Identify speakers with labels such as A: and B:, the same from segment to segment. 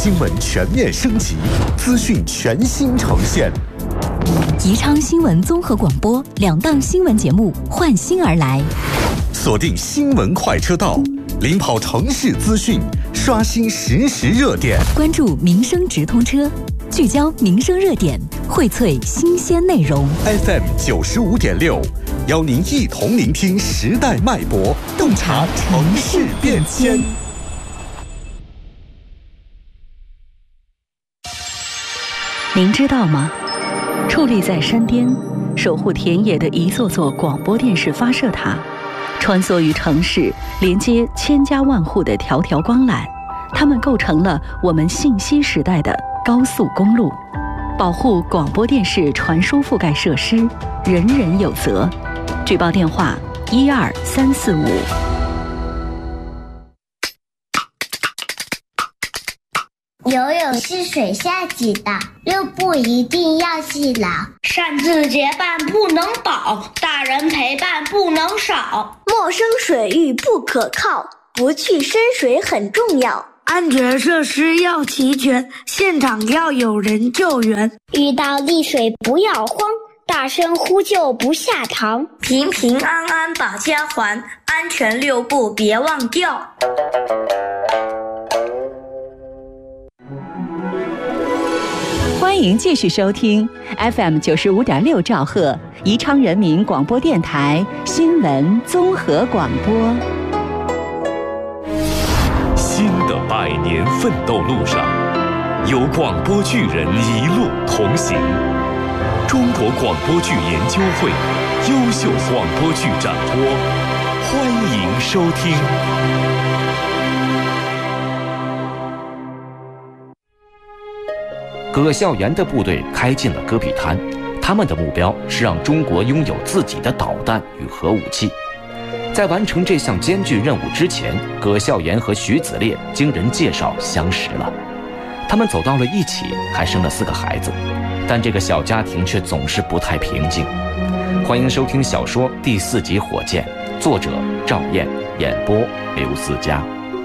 A: 新闻全面升级，资讯全新呈现。
B: 宜昌新闻综合广播2档新闻节目换新而来，
A: 锁定新闻快车道，领跑城市资讯，刷新实时热点，
B: 关注民生直通车，聚焦民生热点，荟萃新鲜内容。
A: FM 95.6，邀您一同聆听时代脉搏，洞察城市变迁。
C: 您知道吗？矗立在山巅，守护田野的一座座广播电视发射塔，穿梭于城市，连接千家万户的条条光缆，它们构成了我们信息时代的高速公路。保护广播电视传输覆盖设施，人人有责。举报电话12345。
D: 游泳是水下级的，路不一定要系牢。
E: 擅自结伴不能保，大人陪伴不能少。
F: 陌生水域不可靠，不去深水很重要。
G: 安全设施要齐全，现场要有人救援。
H: 遇到溺水不要慌，大声呼救不下堂。
I: 平平安安把家还，安全6步别忘掉。
C: 欢迎继续收听 FM 95.6兆赫宜昌人民广播电台新闻综合广播。
J: 新的100年奋斗路上，有广播剧人一路同行。中国广播剧研究会优秀广播剧展播，欢迎收听。
K: 葛孝严的部队开进了戈壁滩，他们的目标是让中国拥有自己的导弹与核武器。在完成这项艰巨任务之前，葛孝严和徐子烈经人介绍相识了，他们走到了一起，还生了4个孩子，但这个小家庭却总是不太平静。欢迎收听小说第4集《火箭》，作者赵燕，演播刘思佳。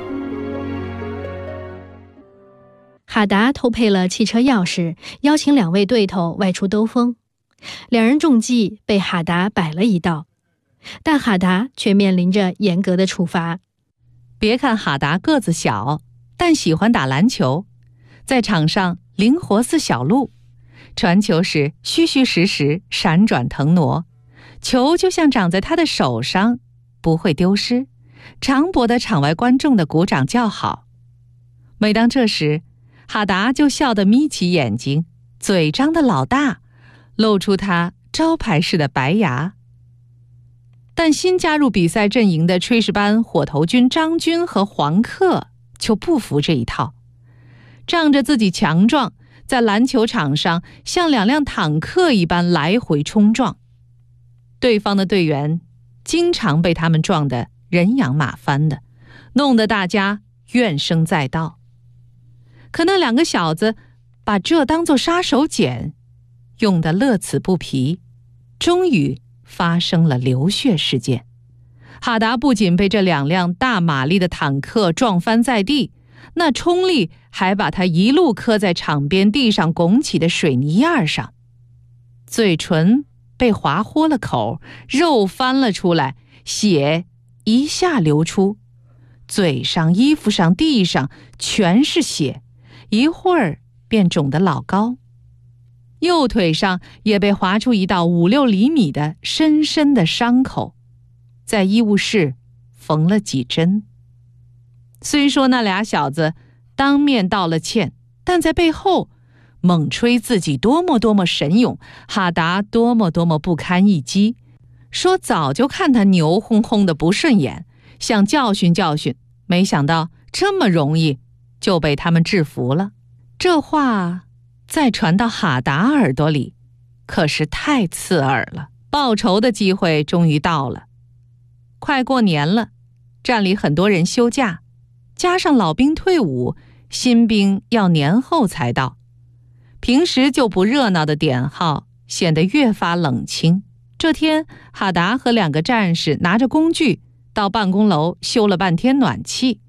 L: 哈达偷配了汽车钥匙，邀请2位对头外出兜风。2人中计，被哈达摆了一道，但哈达却面临着严格的处罚。
M: 别看哈达个子小，但喜欢打篮球，在场上灵活似小鹿，传球时虚虚实实，闪转腾挪，球就像长在他的手上，不会丢失，常博得场外观众的鼓掌叫好。每当这时，哈达就笑得眯起眼睛，嘴张得老大，露出他招牌式的白牙。但新加入比赛阵营的炊事班火头军张军和黄克就不服这一套，仗着自己强壮，在篮球场上像2辆坦克一般来回冲撞，对方的队员经常被他们撞得人仰马翻的，弄得大家怨声载道。可那2个小子把这当作杀手锏，用得乐此不疲，终于发生了流血事件。哈达不仅被这2辆大马力的坦克撞翻在地，那冲力还把他一路磕在场边地上拱起的水泥叶上，嘴唇被划豁了口，肉翻了出来，血一下流出，嘴上、衣服上、地上全是血，一会儿便肿得老高。右腿上也被划出一道5-6厘米的深深的伤口，在医务室缝了几针。虽说那俩小子当面道了歉，但在背后猛吹自己多么神勇，哈达多么不堪一击，说早就看他牛哄哄的不顺眼，想教训教训，没想到这么容易就被他们制服了。这话再传到哈达耳朵里，可是太刺耳了。报仇的机会终于到了。快过年了，站里很多人休假，加上老兵退伍，新兵要年后才到，平时就不热闹的点号显得越发冷清。这天，哈达和2个战士拿着工具到办公楼修了半天暖气，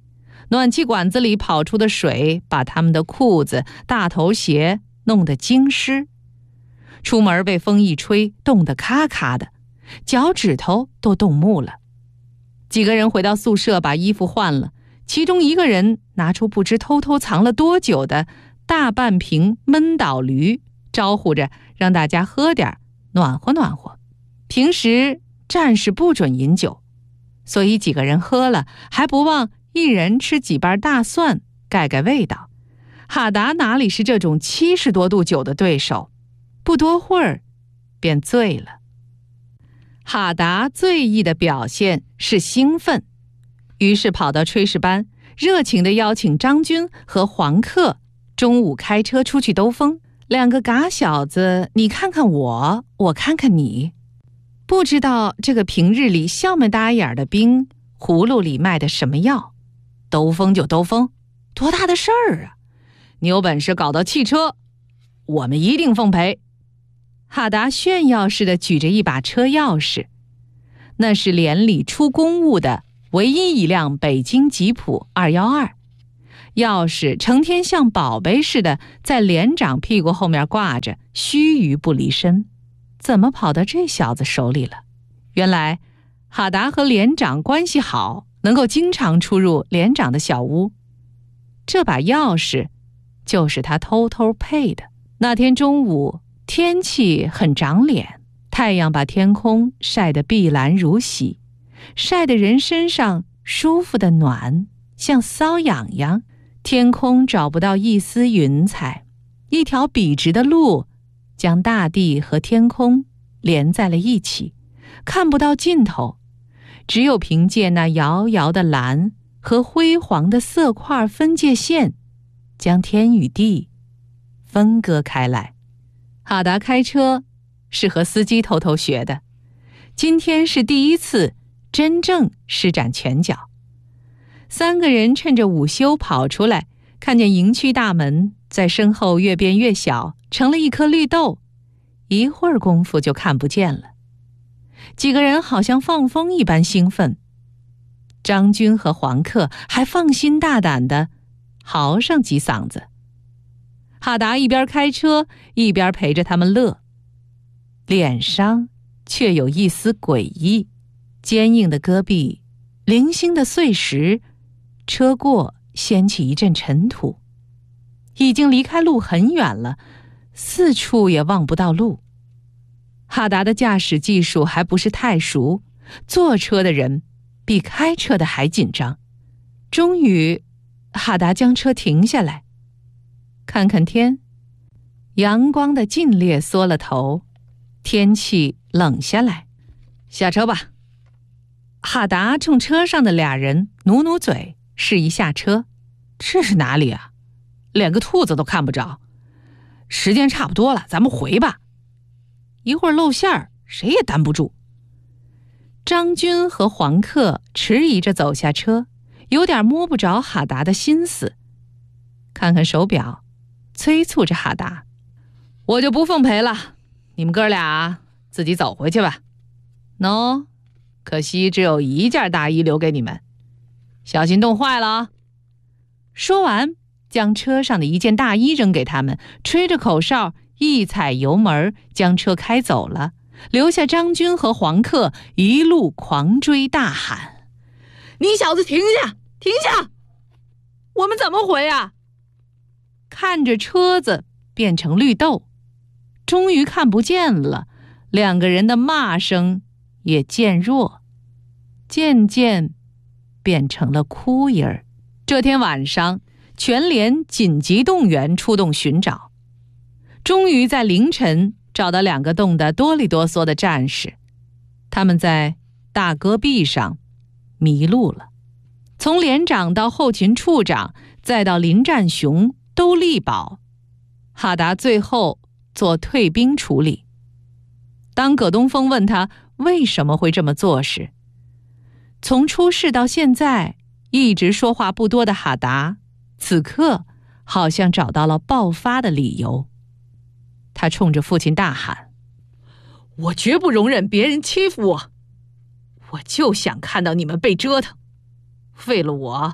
M: 暖气管子里跑出的水把他们的裤子、大头鞋弄得精湿。出门被风一吹，冻得咔咔的，脚趾头都冻木了。几个人回到宿舍把衣服换了，其中一个人拿出不知偷偷藏了多久的大半瓶闷倒驴，招呼着让大家喝点，暖和暖和。平时战士不准饮酒，所以几个人喝了，还不忘一人吃几瓣大蒜盖盖味道。哈达哪里是这种70多度酒的对手，不多会儿便醉了。哈达醉意的表现是兴奋，于是跑到炊事班，热情地邀请张军和黄克中午开车出去兜风。两个嘎小子，你看看我，我看看你，不知道这个平日里笑眉搭眼的兵葫芦里卖的什么药。兜风就兜风，多大的事儿啊！你有本事搞到汽车，我们一定奉陪。哈达炫耀似的举着一把车钥匙，那是连里出公务的唯一一辆北京吉普212，钥匙成天像宝贝似的在连长屁股后面挂着，须臾不离身。怎么跑到这小子手里了？原来哈达和连长关系好，能够经常出入连长的小屋。这把钥匙就是他偷偷配的。那天中午天气很长脸，太阳把天空晒得碧蓝如洗，晒得人身上舒服的暖，像瘙痒痒。天空找不到一丝云彩，一条笔直的路将大地和天空连在了一起，看不到尽头，只有凭借那遥遥的蓝和辉煌的色块分界线，将天与地分割开来。哈达开车是和司机偷偷学的，今天是第一次真正施展拳脚。三个人趁着午休跑出来，看见营区大门在身后越变越小，成了一颗绿豆，一会儿功夫就看不见了。几个人好像放风一般兴奋，张军和黄克还放心大胆地嚎上几嗓子。哈达一边开车一边陪着他们乐，脸上却有一丝诡异。坚硬的戈壁，零星的碎石，车过掀起一阵尘土。已经离开路很远了，四处也望不到路。哈达的驾驶技术还不是太熟，坐车的人比开车的还紧张。终于哈达将车停下来，看看天，阳光的劲烈缩了头，天气冷下来。下车吧。哈达冲车上的俩人努努嘴，示意下车。这是哪里啊？连个兔子都看不着。时间差不多了，咱们回吧。一会儿露馅儿，谁也担不住。张军和黄克迟疑着走下车，有点摸不着哈达的心思。看看手表，催促着哈达：我就不奉陪了，你们哥俩自己走回去吧。喏，可惜只有一件大衣留给你们，小心冻坏了啊。说完，将车上的一件大衣扔给他们，吹着口哨，一踩油门将车开走了，留下张军和黄克一路狂追大喊：你小子停下，停下！我们怎么回啊？看着车子变成绿豆，终于看不见了，两个人的骂声也渐弱，渐渐变成了哭音儿。这天晚上，全连紧急动员出动寻找，终于在凌晨找到两个冻得哆里哆嗦的战士。他们在大戈壁上迷路了。从连长到后勤处长，再到林占雄都力保，哈达最后做退兵处理。当葛东风问他为什么会这么做时，从出事到现在一直说话不多的哈达，此刻好像找到了爆发的理由。他冲着父亲大喊：我绝不容忍别人欺负我，我就想看到你们被折腾，为了我，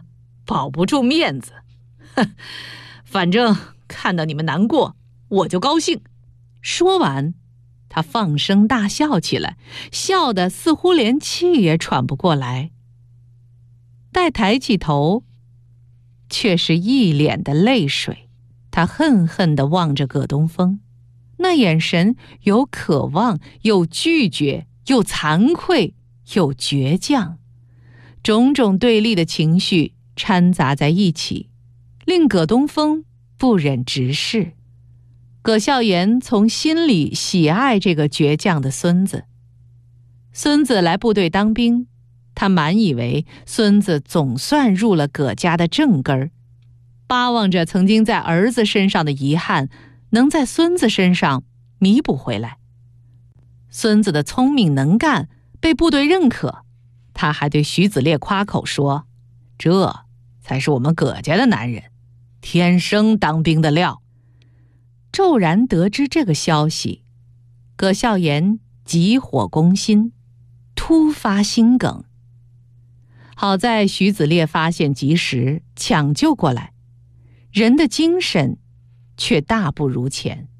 N: 保不住面子。反正看到你们难过，我就高兴。
M: 说完，他放声大笑起来，笑得似乎连气也喘不过来。待抬起头，却是一脸的泪水。他恨恨地望着葛东风，那眼神有渴望，有拒绝，有惭愧，有倔强，种种对立的情绪掺杂在一起，令葛东风不忍直视。葛孝严从心里喜爱这个倔强的孙子。孙子来部队当兵，他满以为孙子总算入了葛家的正根儿，巴望着曾经在儿子身上的遗憾能在孙子身上弥补回来。孙子的聪明能干被部队认可，他还对徐子烈夸口说，这才是我们葛家的男人，天生当兵的料。骤然得知这个消息，葛孝严急火攻心，突发心梗。好在徐子烈发现及时，抢救过来，人的精神却大不如前。